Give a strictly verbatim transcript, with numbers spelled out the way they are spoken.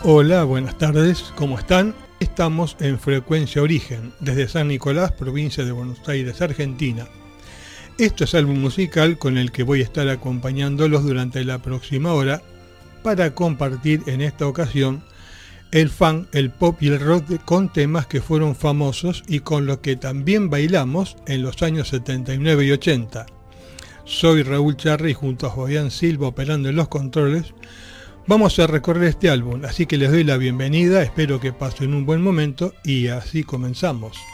Hola, buenas tardes, ¿cómo están? Estamos en Frecuencia Origen, desde San Nicolás, provincia de Buenos Aires, Argentina. Esto es álbum musical con el que voy a estar acompañándolos durante la próxima hora para compartir en esta ocasión el funk, el pop y el rock con temas que fueron famosos y con los que también bailamos en los años setenta y nueve y ochenta. Soy Raúl Charri y junto a Fabián Silva operando en los controles. Vamos a recorrer este álbum, así que les doy la bienvenida, espero que pasen un buen momento y así comenzamos.